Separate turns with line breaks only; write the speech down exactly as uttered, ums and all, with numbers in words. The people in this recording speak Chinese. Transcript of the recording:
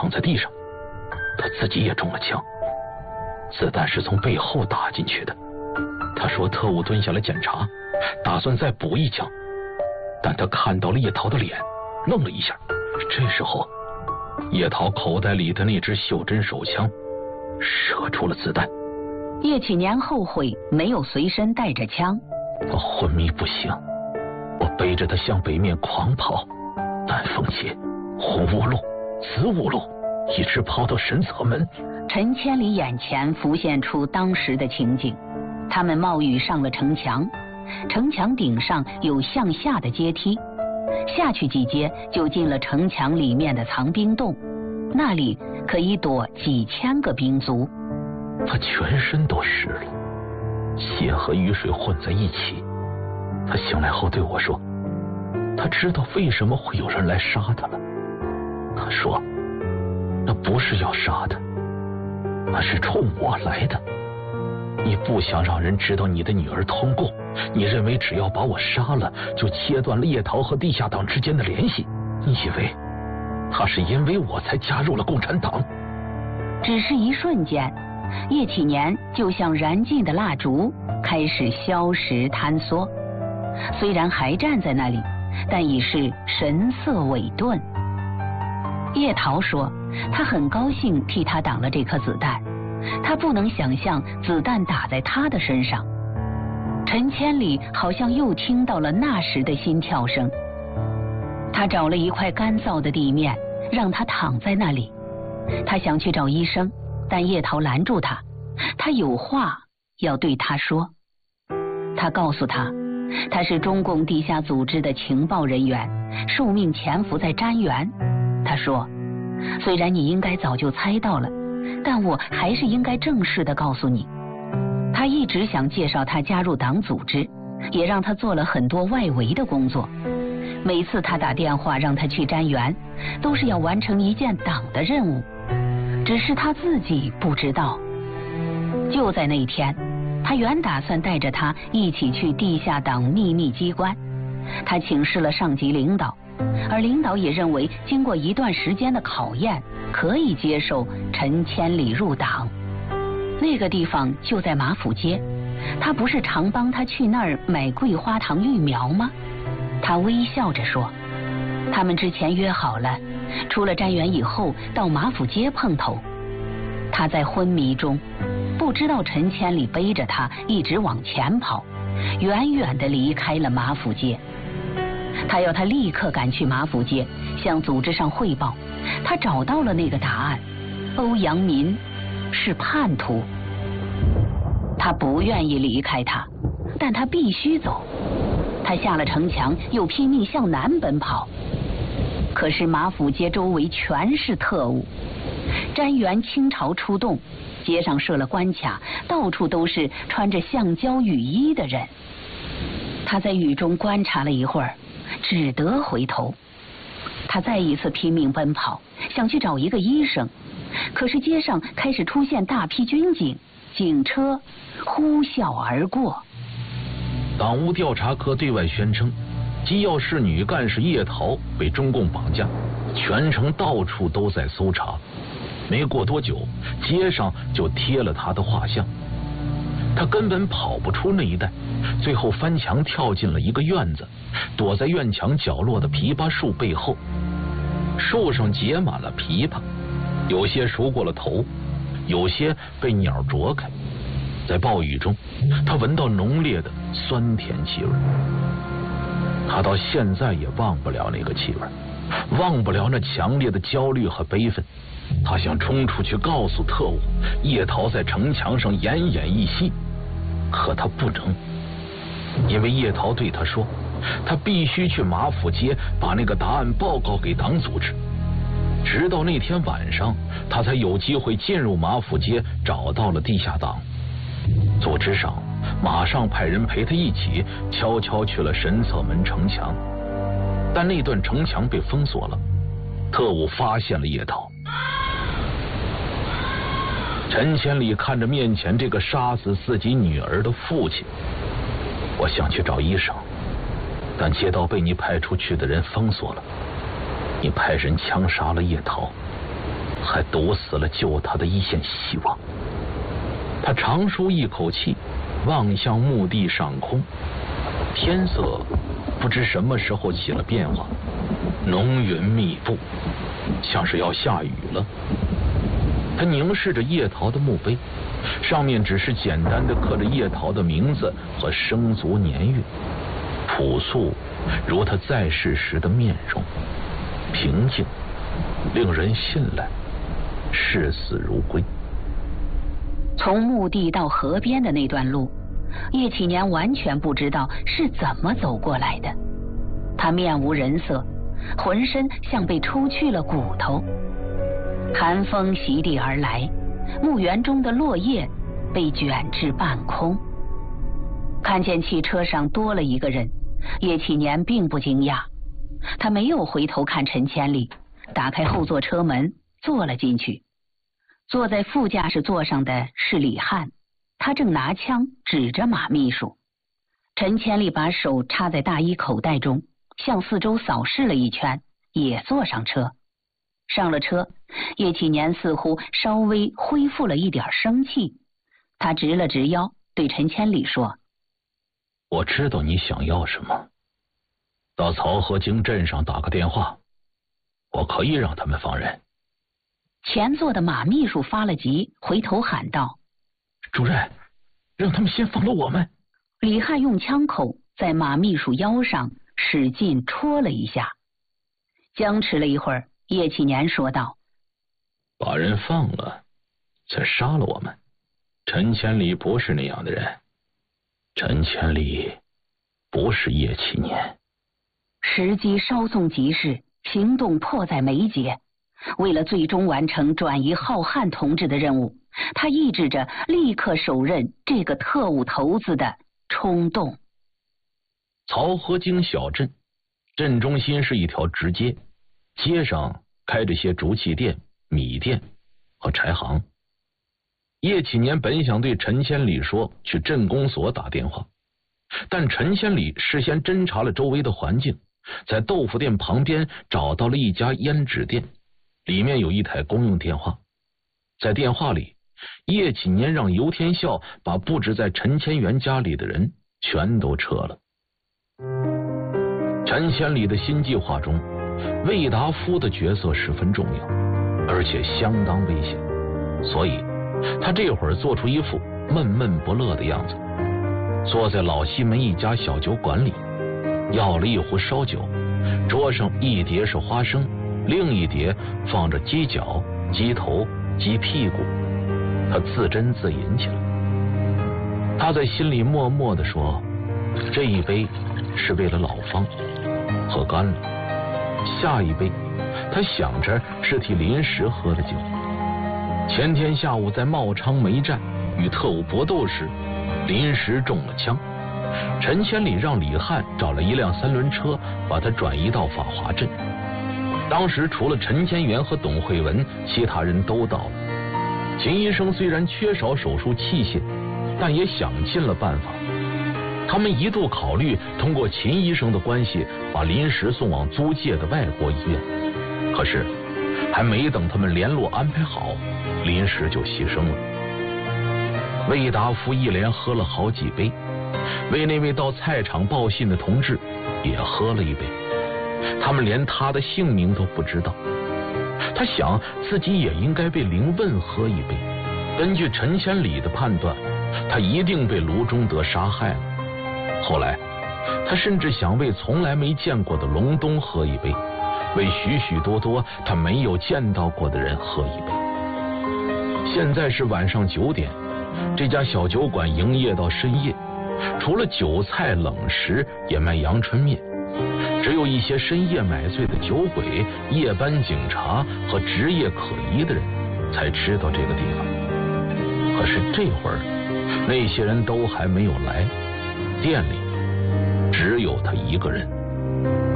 躺在地上，他自己也中了枪，子弹是从背后打进去的。他说特务蹲下来检查，打算再补一枪，但他看到了叶桃的脸，愣了一下。这时候叶桃口袋里的那支袖珍手枪射出了子弹。
叶启年后悔没有随身带着枪。
我昏迷不醒，我背着他向北面狂跑，南风街、红屋路、子午路，一直跑到神策门。
陈千里眼前浮现出当时的情景，他们冒雨上了城墙，城墙顶上有向下的阶梯，下去几阶就进了城墙里面的藏兵洞，那里可以躲几千个兵卒。
他全身都湿了，血和雨水混在一起。他醒来后对我说，他知道为什么会有人来杀他了。他说那不是要杀他，那是冲我来的。你不想让人知道你的女儿通共，你认为只要把我杀了就切断了叶桃和地下党之间的联系，你以为他是因为我才加入了共产党？
只是一瞬间，叶启年就像燃尽的蜡烛，开始消失坍缩。虽然还站在那里，但已是神色萎顿。叶桃说他很高兴替他挡了这颗子弹，他不能想象子弹打在他的身上。陈千里好像又听到了那时的心跳声。他找了一块干燥的地面，让他躺在那里。他想去找医生，但叶桃拦住他，他有话要对他说。他告诉他，他是中共地下组织的情报人员，受命潜伏在瞻园。他说，虽然你应该早就猜到了，但我还是应该正式的告诉你。他一直想介绍他加入党组织，也让他做了很多外围的工作。每次他打电话让他去瞻园，都是要完成一件党的任务，只是他自己不知道。就在那一天，他原打算带着他一起去地下党秘密机关。他请示了上级领导，而领导也认为经过一段时间的考验，可以接受陈千里入党。那个地方就在马府街，他不是常帮他去那儿买桂花糖育苗吗？他微笑着说，他们之前约好了，出了瞻园以后到马府街碰头。他在昏迷中不知道陈千里背着他一直往前跑，远远地离开了马府街。他要他立刻赶去马府街，向组织上汇报。他找到了那个答案，欧阳民是叛徒。他不愿意离开他，但他必须走。他下了城墙，又拼命向南奔跑。可是马府街周围全是特务，瞻园倾巢出动，街上设了关卡，到处都是穿着橡胶雨衣的人。他在雨中观察了一会儿，只得回头。他再一次拼命奔跑，想去找一个医生，可是街上开始出现大批军警，警车呼啸而过。
党务调查科对外宣称，机要室女干事叶桃被中共绑架，全城到处都在搜查。没过多久，街上就贴了他的画像。他根本跑不出那一带，最后翻墙跳进了一个院子，躲在院墙角落的枇杷树背后。树上结满了枇杷，有些熟过了头，有些被鸟啄开。在暴雨中，他闻到浓烈的酸甜气味。他到现在也忘不了那个气味，忘不了那强烈的焦虑和悲愤。他想冲出去告诉特务，叶桃在城墙上奄奄一息，可他不能，因为叶桃对他说，他必须去马府街把那个答案报告给党组织。直到那天晚上，他才有机会进入马府街，找到了地下党。组织上马上派人陪他一起悄悄去了神策门城墙，但那段城墙被封锁了，特务发现了叶桃。陈千里看着面前这个杀死自己女儿的父亲，我想去找医生，但街道被你派出去的人封锁了，你派人枪杀了叶桃， 还堵死了救他的一线希望。他长舒一口气，望向墓地上空，天色不知什么时候起了变化，浓云密布，像是要下雨了。他凝视着叶桃的墓碑，上面只是简单的刻着叶桃的名字和生卒年月，朴素如他在世时的面容，平静令人信赖，视死如归。
从墓地到河边的那段路，叶启年完全不知道是怎么走过来的。他面无人色，浑身像被抽去了骨头。寒风袭地而来，墓园中的落叶被卷至半空。看见汽车上多了一个人，叶启年并不惊讶，他没有回头看陈千里，打开后座车门坐了进去。坐在副驾驶座上的是李汉，他正拿枪指着马秘书。陈千里把手插在大衣口袋中，向四周扫视了一圈，也坐上车。上了车，叶启年似乎稍微恢复了一点生气，他直了直腰，对陈千里说：
我知道你想要什么，到曹河泾镇上打个电话，我可以让他们放人。
前座的马秘书发了急，回头喊道：
主任，让他们先放了我们。
李汉用枪口在马秘书腰上使劲戳了一下。僵持了一会儿，叶启年说道：
把人放了，再杀了我们。陈千里不是那样的人，陈千里不是叶启年。
时机稍纵即逝，行动迫在眉睫。为了最终完成转移浩瀚同志的任务，他抑制着立刻手刃这个特务头子的冲动。
曹河泾小镇，镇中心是一条直街，街上开着些竹器店、米店和柴行。叶启年本想对陈千里说去镇公所打电话，但陈千里事先侦查了周围的环境，在豆腐店旁边找到了一家胭脂店，里面有一台公用电话。在电话里，叶启年让尤天笑把布置在陈千元家里的人全都撤了。陈千里的新计划中，魏达夫的角色十分重要，而且相当危险，所以他这会儿做出一副闷闷不乐的样子，坐在老西门一家小酒馆里，要了一壶烧酒，桌上一碟是花生，另一碟放着鸡脚、鸡头、鸡屁股，他自斟自饮起来。他在心里默默地说，这一杯是为了老方，喝干了。下一杯他想着是替临时喝的酒。前天下午在茂昌煤站与特务搏斗时，临时中了枪，陈千里让李汉找了一辆三轮车把他转移到法华镇。当时除了陈千元和董慧文，其他人都到了。秦医生虽然缺少手术器械，但也想尽了办法。他们一度考虑通过秦医生的关系把临时送往租界的外国医院，可是还没等他们联络安排好，临时就牺牲了。魏达夫一连喝了好几杯，为那位到菜场报信的同志也喝了一杯，他们连他的姓名都不知道。他想自己也应该被凌问喝一杯，根据陈千里的判断，他一定被卢中德杀害了。后来他甚至想为从来没见过的隆冬喝一杯，为许许多多他没有见到过的人喝一杯。现在是晚上九点，这家小酒馆营业到深夜，除了酒菜冷食也卖阳春面，只有一些深夜买醉的酒鬼、夜班警察和职业可疑的人才知道这个地方。可是这会儿那些人都还没有来，店里只有他一个人。